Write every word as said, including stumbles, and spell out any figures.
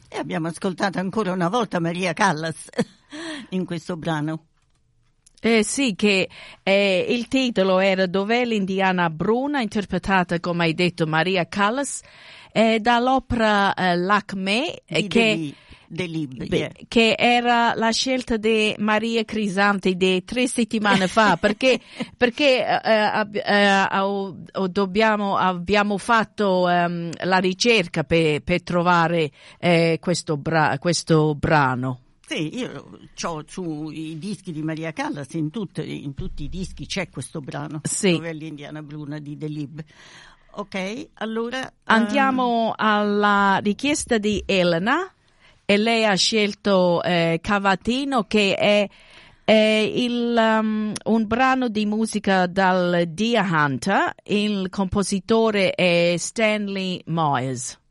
E abbiamo ascoltato ancora una volta Maria Callas in questo brano. Eh sì, che eh, il titolo era Dov'è l'indiana bruna, interpretata, come hai detto, Maria Callas, eh, dall'opera eh, L'Acme, eh, che, Delib, beh, yeah. che era la scelta di Maria Crisantide tre settimane fa, perché, perché eh, eh, eh, dobbiamo, abbiamo fatto um, la ricerca per, per trovare eh, questo, bra- questo brano. Sì, io ho sui dischi di Maria Callas, in, tutte, in tutti i dischi c'è questo brano, sì. Dove è l'Indiana Bruna di Delib. Ok, allora... Andiamo um... alla richiesta di Elena, e lei ha scelto eh, Cavatino, che è, è il, um, un brano di musica dal Deer Hunter. Il compositore è Stanley Myers.